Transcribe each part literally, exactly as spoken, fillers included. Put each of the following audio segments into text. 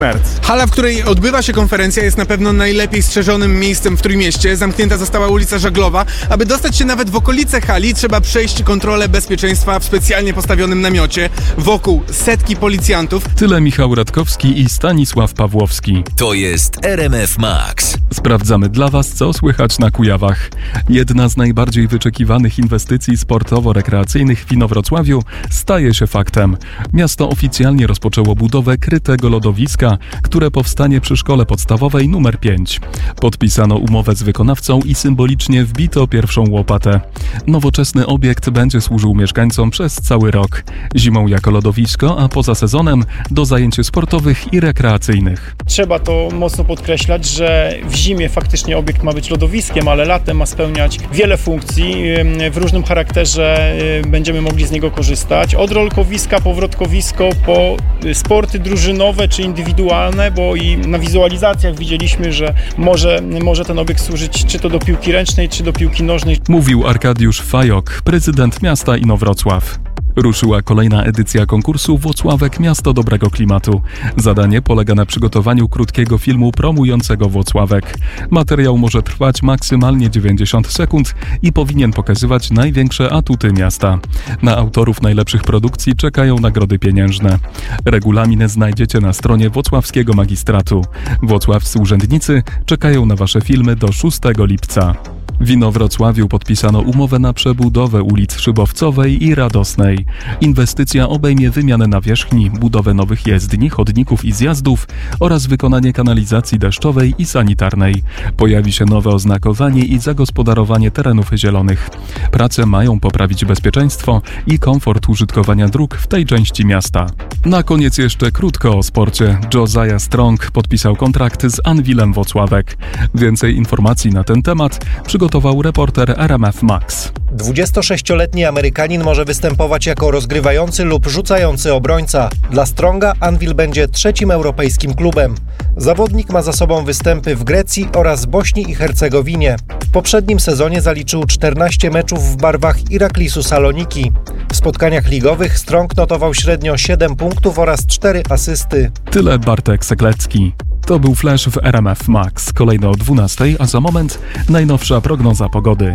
Hala, w której odbywa się konferencja, jest na pewno najlepiej strzeżonym miejscem w Trójmieście. Zamknięta została ulica Żaglowa. Aby dostać się nawet w okolice hali, trzeba przejść kontrolę bezpieczeństwa w specjalnie postawionym namiocie. Wokół setki policjantów. Tyle Michał Radkowski i Stanisław Pawłowski. To jest R M F Max. Sprawdzamy dla Was, co słychać na Kujawach. Jedna z najbardziej wyczekiwanych inwestycji sportowo-rekreacyjnych w Inowrocławiu staje się faktem. Miasto oficjalnie rozpoczęło budowę krytego lodowiska, które powstanie przy szkole podstawowej numer pięć. Podpisano umowę z wykonawcą i symbolicznie wbito pierwszą łopatę. Nowoczesny obiekt będzie służył mieszkańcom przez cały rok. Zimą jako lodowisko, a poza sezonem do zajęć sportowych i rekreacyjnych. Trzeba to mocno podkreślać, że w zimie faktycznie obiekt ma być lodowiskiem, ale latem ma spełniać wiele funkcji. W różnym charakterze będziemy mogli z niego korzystać. Od rolkowiska, powrotkowisko, po sporty drużynowe czy indywidualne, bo i na wizualizacjach widzieliśmy, że może, może ten obiekt służyć czy to do piłki ręcznej, czy do piłki nożnej. Mówił Arkadiusz Fajok, prezydent miasta Inowrocław. Ruszyła kolejna edycja konkursu Włocławek Miasto Dobrego Klimatu. Zadanie polega na przygotowaniu krótkiego filmu promującego Włocławek. Materiał może trwać maksymalnie dziewięćdziesiąt sekund i powinien pokazywać największe atuty miasta. Na autorów najlepszych produkcji czekają nagrody pieniężne. Regulamin znajdziecie na stronie Włocławskiego Magistratu. Włocławscy urzędnicy czekają na Wasze filmy do szóstego lipca. W Inowrocławiu podpisano umowę na przebudowę ulic Szybowcowej i Radosnej. Inwestycja obejmie wymianę nawierzchni, budowę nowych jezdni, chodników i zjazdów oraz wykonanie kanalizacji deszczowej i sanitarnej. Pojawi się nowe oznakowanie i zagospodarowanie terenów zielonych. Prace mają poprawić bezpieczeństwo i komfort użytkowania dróg w tej części miasta. Na koniec jeszcze krótko o sporcie. Josiah Strong podpisał kontrakt z Anwilem Włocławek. Więcej informacji na ten temat przygotował reporter R M F Max. dwudziestosześcioletni Amerykanin może występować jako rozgrywający lub rzucający obrońca. Dla Stronga Anwil będzie trzecim europejskim klubem. Zawodnik ma za sobą występy w Grecji oraz Bośni i Hercegowinie. W poprzednim sezonie zaliczył czternaście meczów w barwach Iraklisu Saloniki. W spotkaniach ligowych Strong notował średnio siedem punktów oraz cztery asysty. Tyle Bartek Seklecki. To był Flash w R M F Max. Kolejno o dwunastej, a za moment najnowsza prognoza pogody.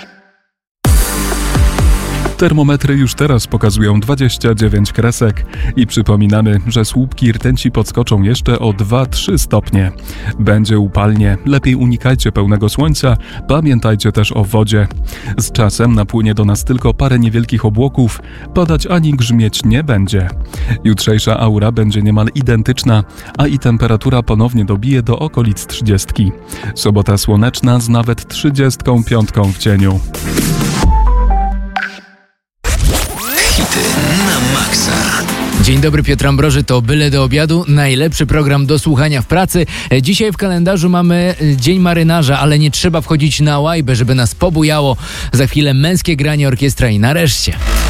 Termometry już teraz pokazują dwadzieścia dziewięć kresek i przypominamy, że słupki rtęci podskoczą jeszcze o dwa trzy stopnie. Będzie upalnie, lepiej unikajcie pełnego słońca, pamiętajcie też o wodzie. Z czasem napłynie do nas tylko parę niewielkich obłoków, padać ani grzmieć nie będzie. Jutrzejsza aura będzie niemal identyczna, a i temperatura ponownie dobije do okolic trzydziestki. Sobota słoneczna z nawet trzydziestką piątką w cieniu. Na maksa. Dzień dobry, Piotr Ambroży, to Byle do obiadu, najlepszy program do słuchania w pracy. Dzisiaj w kalendarzu mamy Dzień Marynarza, ale nie trzeba wchodzić na łajbę, żeby nas pobujało. Za chwilę męskie granie orkiestra i nareszcie...